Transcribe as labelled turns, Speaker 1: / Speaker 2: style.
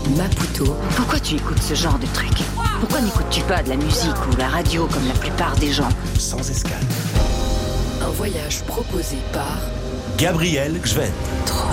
Speaker 1: Maputo.
Speaker 2: Pourquoi tu écoutes ce genre de truc? Pourquoi n'écoutes-tu pas de la musique ou la radio comme la plupart des gens?
Speaker 3: Sans escale.
Speaker 1: Un voyage proposé par
Speaker 3: Gabriel Gven.
Speaker 1: Trop